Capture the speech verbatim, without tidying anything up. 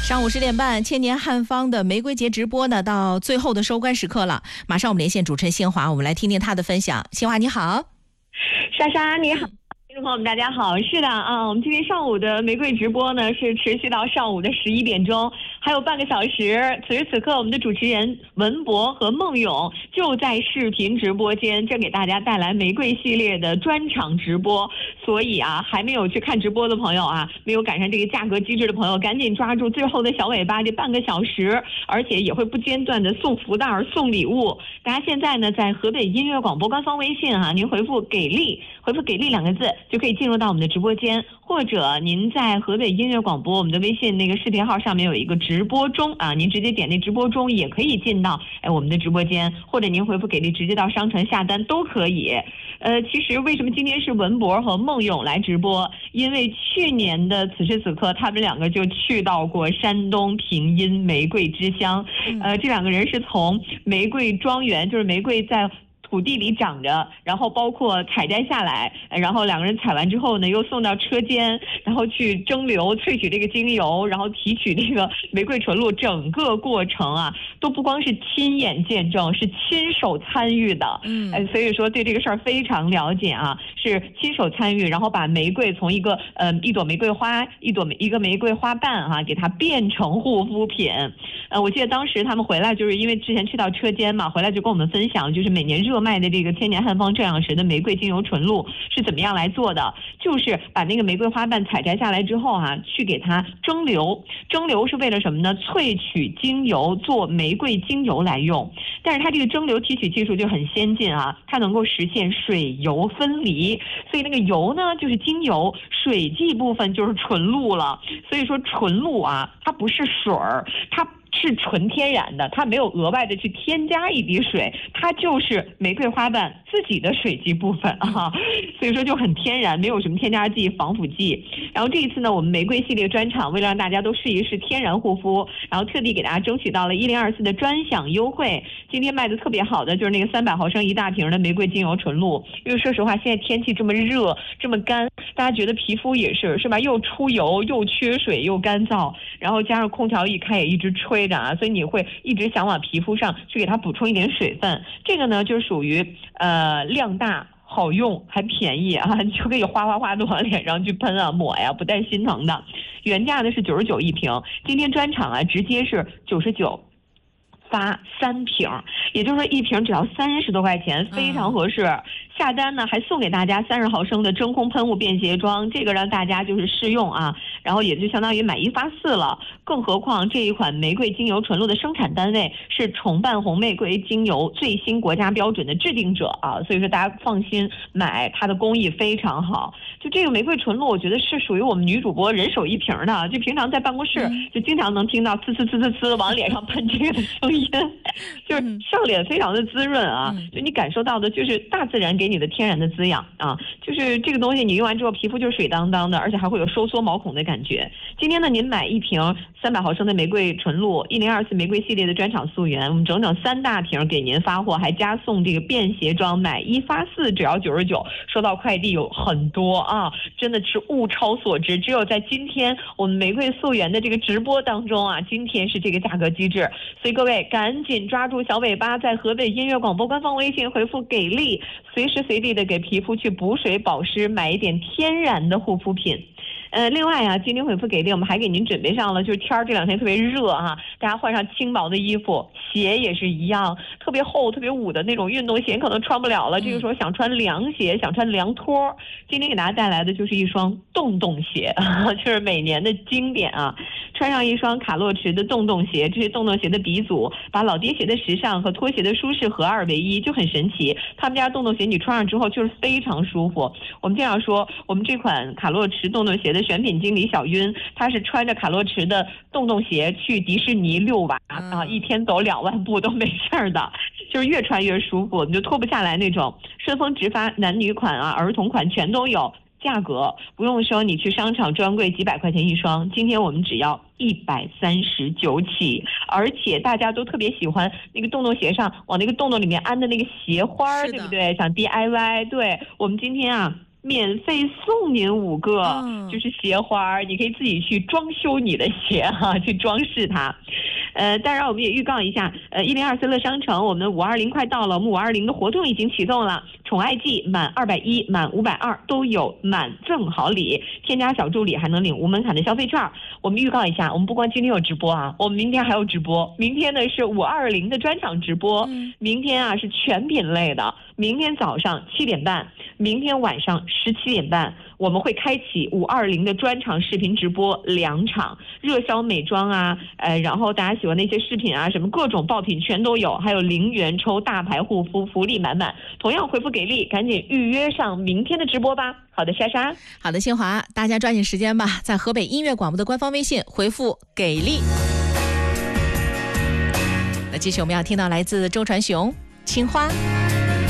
上午十点半，千年汉方的玫瑰节直播呢，到最后的收官时刻了。马上我们连线主持人新华，我们来听听他的分享。新华你好。 莎莎你好，听众朋友们大家好。是的啊，我们今天上午的玫瑰直播呢是持续到上午的十一点钟，还有半个小时。此时此刻，我们的主持人文博和孟勇就在视频直播间，正给大家带来玫瑰系列的专场直播。所以啊，还没有去看直播的朋友啊，没有赶上这个价格机制的朋友，赶紧抓住最后的小尾巴，这半个小时，而且也会不间断的送福袋、送礼物。大家现在呢，在河北音乐广播官方微信啊，您回复“给力”，回复“给力”两个字，就可以进入到我们的直播间。或者您在河北音乐广播我们的微信那个视频号上面有一个直播中啊，您直接点那直播中也可以进到哎我们的直播间，或者您回复“给力”直接到商城下单都可以。呃，其实为什么今天是文博和孟勇来直播？因为去年的此时此刻，他们两个就去到过山东平阴玫瑰之乡。呃，这两个人是从玫瑰庄园，就是玫瑰在土地里长着，然后包括采摘下来，然后两个人采完之后呢，又送到车间，然后去蒸馏萃取这个精油，然后提取这个玫瑰纯露，整个过程啊，都不光是亲眼见证，是亲手参与的。嗯，哎，所以说对这个事儿非常了解啊，是亲手参与，然后把玫瑰从一个呃一朵玫瑰花，一朵一个玫瑰花瓣哈、啊，给它变成护肤品。呃，我记得当时他们回来，就是因为之前去到车间嘛，回来就跟我们分享，就是每年热卖的这个千年汉方正养神的玫瑰精油纯露是怎么样来做的，就是把那个玫瑰花瓣采摘下来之后啊，去给它蒸馏，蒸馏是为了什么呢？萃取精油做玫瑰精油来用。但是它这个蒸馏提取技术就很先进啊，它能够实现水油分离，所以那个油呢就是精油，水剂部分就是纯露了。所以说纯露啊，它不是水儿，它是纯天然的，它没有额外的去添加一滴水，它就是玫瑰花瓣自己的水剂部分啊，所以说就很天然，没有什么添加剂、防腐剂。然后这一次呢，我们玫瑰系列专场为了让大家都试一试天然护肤，然后特地给大家争取到了一零二四的专享优惠。今天卖的特别好的就是那个三百毫升一大瓶的玫瑰精油纯露，因为说实话，现在天气这么热、这么干，大家觉得皮肤也是是吧？又出油、又缺水、又干燥，然后加上空调一开也一直吹着啊，所以你会一直想往皮肤上去给它补充一点水分。这个呢，就属于呃量大。好用还便宜啊，你就可以哗哗哗的往脸上去喷啊抹呀，不带心疼的。原价呢是九十九一瓶，今天专场啊直接是九十九。发三瓶，也就是说一瓶只要三十多块钱，非常合适。嗯、下单呢还送给大家三十毫升的真空喷雾便携装，这个让大家就是试用啊，然后也就相当于买一发四了。更何况这一款玫瑰精油纯露的生产单位是重瓣红玫瑰精油最新国家标准的制定者啊，所以说大家放心买，它的工艺非常好。就这个玫瑰纯露，我觉得是属于我们女主播人手一瓶的，就平常在办公室、嗯、就经常能听到呲呲呲呲呲往脸上喷这个的声音。就是上脸非常的滋润啊，嗯、就你感受到的就是大自然给你的天然的滋养啊，就是这个东西你用完之后皮肤就是水当当的，而且还会有收缩毛孔的感觉。今天呢，您买一瓶三百毫升的玫瑰纯露，一零二四玫瑰系列的专场溯源，我们整整三大瓶给您发货，还加送这个便携装，买一发四只要九十九。收到快递有很多啊，真的是物超所值。只有在今天我们玫瑰溯源的这个直播当中啊，今天是这个价格机制，所以各位赶紧抓住小尾巴，在河北音乐广播官方微信回复“给力”，随时随地的给皮肤去补水保湿，买一点天然的护肤品。呃，另外啊，今天回复给力，我们还给您准备上了，就是天儿这两天特别热哈，大家换上轻薄的衣服，鞋也是一样，特别厚、特别捂的那种运动鞋可能穿不了了，这个时候想穿凉鞋、想穿凉拖，今天给大家带来的就是一双洞洞鞋，就是每年的经典啊。穿上一双卡洛驰的洞洞鞋，这是洞洞鞋的鼻祖，把老爹鞋的时尚和拖鞋的舒适合二为一，就很神奇。他们家洞洞鞋你穿上之后就是非常舒服。我们经常说，我们这款卡洛驰洞洞鞋的选品经理小晕，他是穿着卡洛驰的洞洞鞋去迪士尼遛娃啊，一天走两万步都没事儿的，就是越穿越舒服，你就脱不下来那种。顺丰直发男女款啊、儿童款全都有。价格不用说，你去商场专柜几百块钱一双，今天我们只要一百三十九起，而且大家都特别喜欢那个洞洞鞋上往那个洞洞里面安的那个鞋花，对不对？想 D I Y， 对，我们今天啊免费送您五个， 哦、 就是鞋花，你可以自己去装修你的鞋哈、啊，去装饰它。呃，当然我们也预告一下，呃，一零二森乐商城，我们的五二零快到了，我们五二零的活动已经启动了，宠爱季满二百一、满五百二都有满赠好礼，添加小助理还能领无门槛的消费券。我们预告一下，我们不光今天有直播啊，我们明天还有直播。明天呢是五二零的专场直播， 嗯、 明天啊是全品类的，明天早上七点半，明天晚上十七点半，我们会开启五二零的专场视频直播两场，热销美妆啊，呃，然后大家喜欢的一些饰品啊，什么各种爆品全都有，还有零元抽大牌护肤，福利满满。同样回复给力，赶紧预约上明天的直播吧。好的，莎莎。 好的，新华，大家抓紧时间吧，在河北音乐广播的官方微信回复给力。那继续我们要听到来自周传雄《青花》。